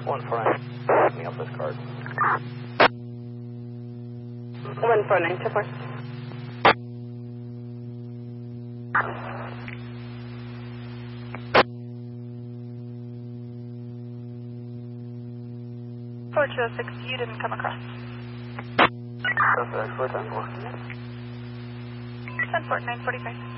149, me up this card. 149, so far. You didn't come across. Perfect, 410-4. 10-4, 945.